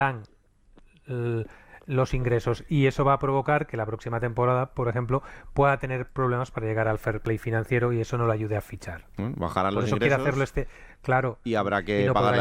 l- los ingresos, y eso va a provocar que la próxima temporada, por ejemplo, pueda tener problemas para llegar al fair play financiero y eso no le ayude a fichar. Bajarán Por los eso quiere hacerlo ingresos claro, y habrá y que no pagarle podrá